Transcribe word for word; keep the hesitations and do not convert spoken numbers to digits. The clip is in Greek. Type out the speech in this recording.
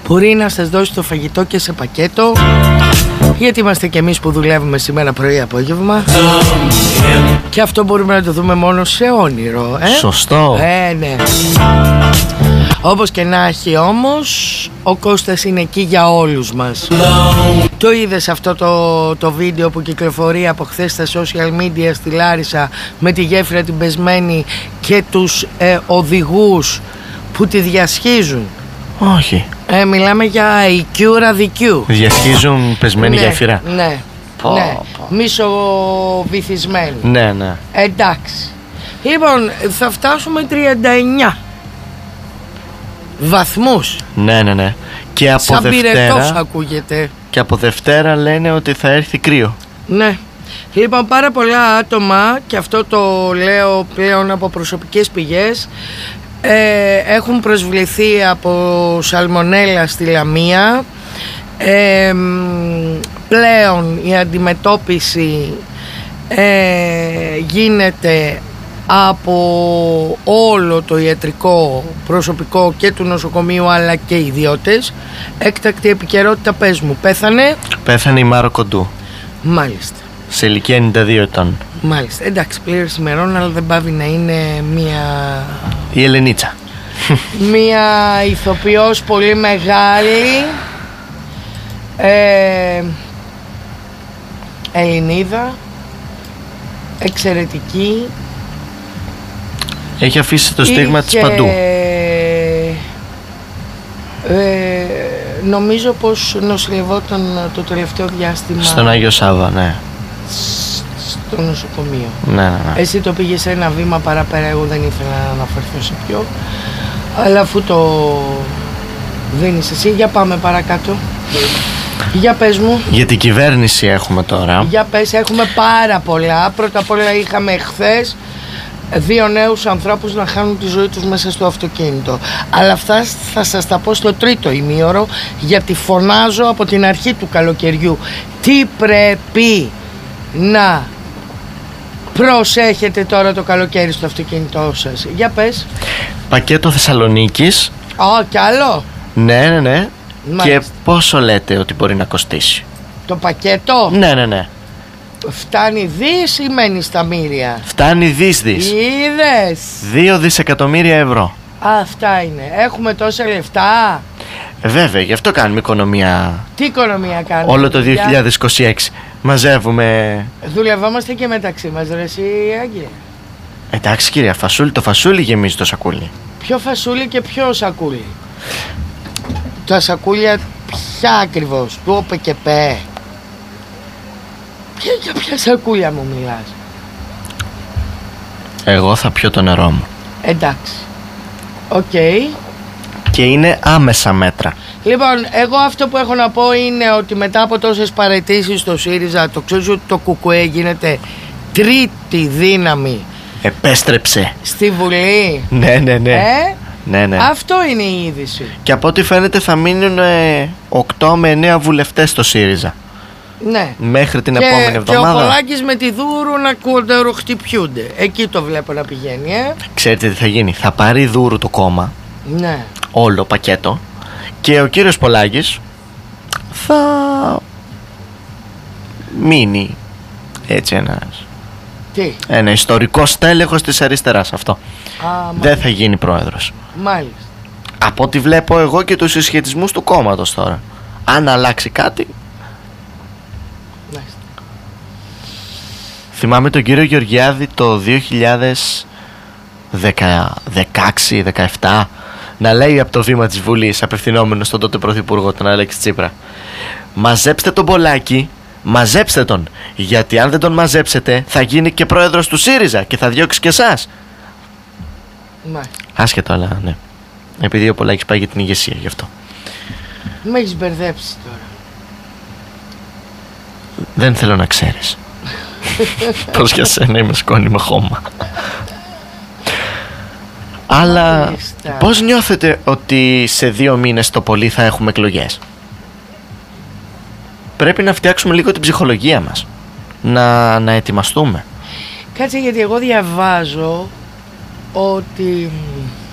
μπορεί να σας δώσει το φαγητό και σε πακέτο, γιατί είμαστε και εμείς που δουλεύουμε σήμερα πρωί απόγευμα. Και αυτό μπορούμε να το δούμε μόνο σε όνειρο, ε? Σωστό. Ε, ναι. Όπως και να έχει όμως, ο Κώστας είναι εκεί για όλους μας. Το είδες αυτό το, το βίντεο που κυκλοφορεί από χθες στα social media στη Λάρισα, με τη γέφυρα την πεσμένη και τους ε, οδηγούς που τη διασχίζουν? Όχι. Ε, μιλάμε για οικιούρα δικιού. Διασχίζουν πεσμένη Ναι, γέφυρα. ναι, Πω, ναι. πω. Μισοβυθισμένη. Ναι, ναι. Εντάξει. Λοιπόν, θα φτάσουμε τριάντα εννιά βαθμούς. Ναι, ναι, ναι. Και από Σαν πυρετός Δευτέρα, ακούγεται. και από Δευτέρα λένε ότι θα έρθει κρύο. Ναι. Λοιπόν, πάρα πολλά άτομα, και αυτό το λέω πλέον από προσωπικές πηγές, ε, έχουν προσβληθεί από σαλμονέλα στη Λαμία. Ε, πλέον η αντιμετώπιση ε, γίνεται από όλο το ιατρικό προσωπικό και του νοσοκομείου, αλλά και ιδιώτες. Έκτακτη επικαιρότητα, πες μου, πέθανε? Πέθανε η Μάρο Κοντού, Μάλιστα. σε ηλικία ενενήντα δύο ετών. Μάλιστα, εντάξει, πλήρως ημερών, αλλά δεν πάβει να είναι μία Η Ελενίτσα. μία ηθοποιός πολύ μεγάλη, ε, Ελληνίδα, εξαιρετική. Έχει αφήσει το στίγμα της Είχε, παντού. ε, νομίζω πως νοσηλευόταν το τελευταίο διάστημα Στον Άγιο Σάββα, ναι. στο νοσοκομείο. Ναι, ναι, ναι. Εσύ το πήγες ένα βήμα παραπέρα, εγώ δεν ήθελα να αναφερθώ σε ποιο, αλλά αφού το δίνεις εσύ, για πάμε παρακάτω. Για πες μου. Για την κυβέρνηση έχουμε τώρα. Για πες, έχουμε πάρα πολλά. Πρώτα απ' όλα είχαμε χθες δύο νέους ανθρώπους να χάνουν τη ζωή τους μέσα στο αυτοκίνητο. Αλλά αυτά θα σας τα πω στο τρίτο ημίωρο, γιατί φωνάζω από την αρχή του καλοκαιριού. Τι πρέπει να προσέχετε τώρα το καλοκαίρι στο αυτοκίνητό σας? Για πες. Πακέτο Θεσσαλονίκης. Α, κι άλλο. Ναι, ναι, ναι. Μάλιστα. Και πόσο λέτε ότι μπορεί να κοστίσει? Το πακέτο Ναι, ναι, ναι. φτάνει δις ή μένει στα μύρια? Φτάνει δις δις. Είδες. Δύο δισεκατομμύρια ευρώ. Αυτά είναι. Έχουμε τόσα λεφτά. Ε, βέβαια, γι' αυτό κάνουμε οικονομία Τι οικονομία κάνουμε? όλο το παιδιά? δύο χιλιάδες είκοσι έξι. Μαζεύουμε. Δουλευόμαστε και μεταξύ μας, ρε εσύ Άγγελε. Εντάξει, κυρία, φασούλι, το φασούλι γεμίζει το σακούλι. Ποιο φασούλι και ποιο σακούλι? Τα σακούλια ποια ακριβώς? Του όπε και πέ? Ποια, για ποια σακούλια μου μιλάς? Εγώ θα πιω το νερό μου. Εντάξει. Οκ. Και είναι άμεσα μέτρα. Λοιπόν, εγώ αυτό που έχω να πω είναι ότι μετά από τόσες παραιτήσεις στο ΣΥΡΙΖΑ, το ξέρεις ότι το ΚΚΕ γίνεται τρίτη δύναμη Επέστρεψε. στη Βουλή? Ναι, ναι, ναι. Ε? Ναι, ναι. Αυτό είναι η είδηση. Και από ό,τι φαίνεται θα μείνουν ε, οκτώ με εννέα βουλευτές στο ΣΥΡΙΖΑ. Ναι. Μέχρι την Και, επόμενη και ο εβδομάδα. Πολάκης με τη Δούρου να κοντεροχτυπιούνται. Εκεί το βλέπω να πηγαίνει, ε. Ξέρετε τι θα γίνει? Θα πάρει Δούρου το κόμμα, Ναι. όλο πακέτο, και ο κύριος Πολάκης θα μείνει έτσι ένας, Τι? ένα ιστορικό στέλεχος της αριστεράς. Αυτό. Α, Δεν μάλιστα. θα γίνει πρόεδρος. Μάλιστα. Από ό,τι βλέπω εγώ και τους συσχετισμούς του κόμματος τώρα. Αν αλλάξει κάτι. Μάλιστα. Θυμάμαι τον κύριο Γεωργιάδη το δύο χιλιάδες δεκαέξι δεκαεπτά να λέει από το βήμα της Βουλής, απευθυνόμενο στον τότε πρωθυπουργό, τον Αλέξη Τσίπρα: μαζέψτε τον Πολάκη, μαζέψτε τον, γιατί αν δεν τον μαζέψετε θα γίνει και πρόεδρος του ΣΥΡΙΖΑ και θα διώξει και εσάς. Μάλιστα. Άσχετο, αλλά ναι. Επειδή ο Πολάκης πάει για την ηγεσία, γι' αυτό. Με έχεις μπερδέψει τώρα. Δεν θέλω να ξέρεις. Πως για σένα είμαι σκόνη με χώμα. Αλλά Μάλιστα. πώς νιώθετε ότι σε δύο μήνες το πολύ θα έχουμε εκλογές? Πρέπει να φτιάξουμε λίγο την ψυχολογία μας. Να, να ετοιμαστούμε. Κάτσε, γιατί εγώ διαβάζω ότι